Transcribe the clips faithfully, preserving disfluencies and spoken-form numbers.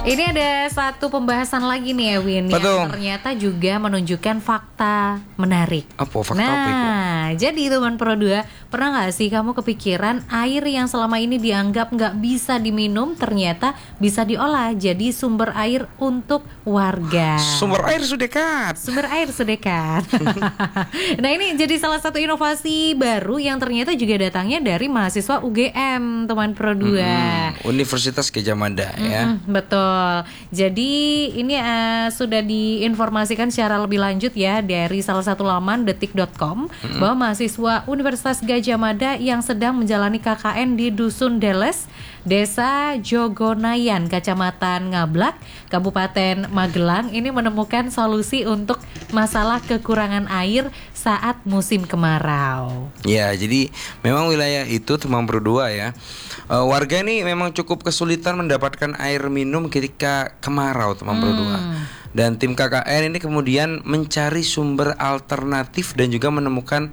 Ini ada satu pembahasan lagi nih Ewin, yang ternyata juga menunjukkan fakta menarik. Apa fakta nah, apa itu? Jadi teman Pro dua, pernah gak sih kamu kepikiran air yang selama ini dianggap gak bisa diminum ternyata bisa diolah jadi sumber air untuk warga. Sumber air sedekat. Sumber air sedekat. Nah ini jadi salah satu inovasi baru yang ternyata juga datangnya dari mahasiswa U G M, teman Pro dua. Hmm, Universitas Gadjah Mada ya. Hmm, betul. Jadi ini uh, sudah diinformasikan secara lebih lanjut ya dari salah satu laman detik dot com hmm. bahwa mahasiswa Universitas Gadjah Mada yang sedang menjalani K K N di Dusun Deles, Desa Jogonayan, Kecamatan Ngablak, Kabupaten Magelang ini menemukan solusi untuk masalah kekurangan air saat musim kemarau. Ya, jadi memang wilayah itu teman Pro dua ya. Uh, warga ini memang cukup kesulitan mendapatkan air minum ketika kemarau teman Pro dua. Hmm. Dan tim K K N ini kemudian mencari sumber alternatif dan juga menemukan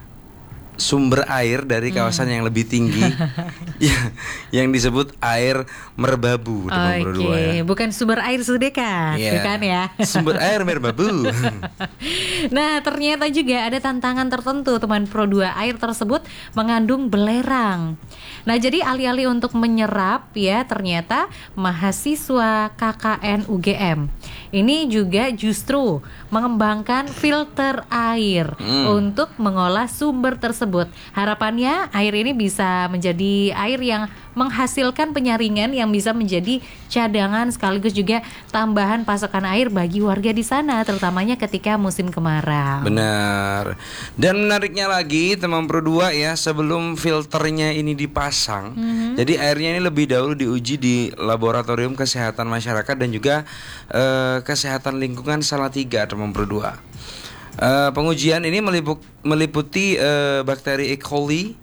sumber air dari kawasan hmm. yang lebih tinggi ya, yang disebut air merbabu teman Pro dua ya. Bukan sumber air sedekat, yeah. bukan ya. Sumber air merbabu. Nah, ternyata juga ada tantangan tertentu teman Pro dua. Air tersebut mengandung belerang. Nah, jadi alih-alih untuk menyerap ya, ternyata mahasiswa K K N U G M ini juga justru mengembangkan filter air hmm. untuk mengolah sumber tersebut. Harapannya air ini bisa menjadi air yang menghasilkan penyaringan yang bisa menjadi cadangan sekaligus juga tambahan pasokan air bagi warga di sana, terutamanya ketika musim kemarau. Benar. Dan menariknya lagi teman Pro dua ya, sebelum filternya ini dipasang, mm-hmm. jadi airnya ini lebih dahulu diuji di laboratorium kesehatan masyarakat dan juga uh, kesehatan lingkungan Salatiga teman Pro dua. Uh, pengujian ini meliput, meliputi uh, bakteri E. coli,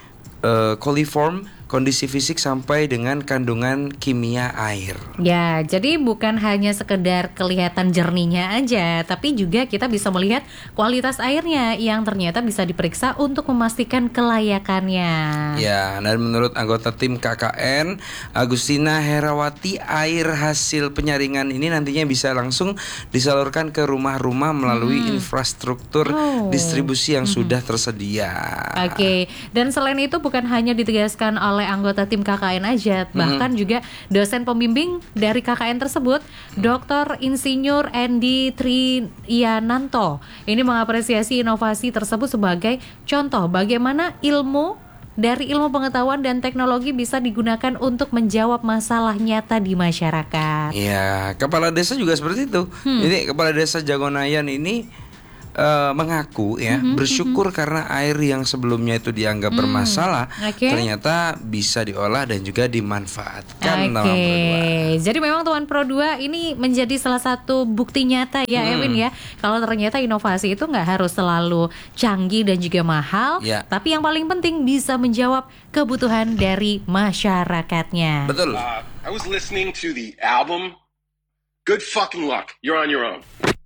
uh, coliform, kondisi fisik sampai dengan kandungan kimia air. Ya, jadi bukan hanya sekedar kelihatan jernihnya aja, tapi juga kita bisa melihat kualitas airnya yang ternyata bisa diperiksa untuk memastikan kelayakannya. Ya, dan menurut anggota tim K K N, Agustina Herawati, air hasil penyaringan ini nantinya bisa langsung disalurkan ke rumah-rumah melalui hmm. infrastruktur oh. distribusi yang hmm. sudah tersedia. Oke, okay. Dan selain itu bukan hanya ditegaskan oleh anggota tim K K N aja, bahkan hmm. juga dosen pembimbing dari K K N tersebut, Doktor Insinyur Endi Triyananto, ini mengapresiasi inovasi tersebut sebagai contoh bagaimana ilmu dari ilmu pengetahuan dan teknologi bisa digunakan untuk menjawab masalah nyata di masyarakat. Ya, kepala desa juga seperti itu. Hmm. Jadi kepala desa Jagonayan ini Uh, mengaku ya mm-hmm, bersyukur mm-hmm. karena air yang sebelumnya itu dianggap mm, bermasalah okay. ternyata bisa diolah dan juga dimanfaatkan. Oke, okay. Jadi memang teman Pro dua ini menjadi salah satu bukti nyata ya mm. Ewin ya, kalau ternyata inovasi itu nggak harus selalu canggih dan juga mahal, yeah. tapi yang paling penting bisa menjawab kebutuhan dari masyarakatnya. Betul. Uh, I was listening to the album Good Fucking Luck. You're on your own.